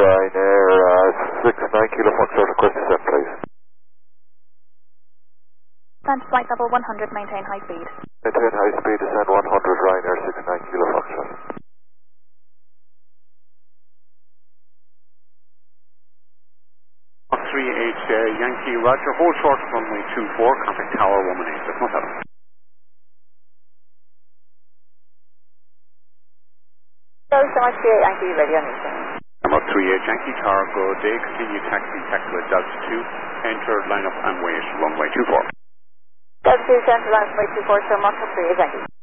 Ryanair 69 Kilo Foxtrot, request descent, please. Descent flight level 100, maintain high speed. Maintain high speed, descent 100, Ryanair 69 Kilo Foxtrot. Fox 38 Yankee, Roger, hold short of runway 24, contact tower 118, just 17. So much 38 Yankee, radio Newton. Number 38 Yankee, tower, good day, continue taxi with Delta 2, enter, line up and wait, runway 24. Delta 2, center line, runway 24, so mark up 38 Yankee.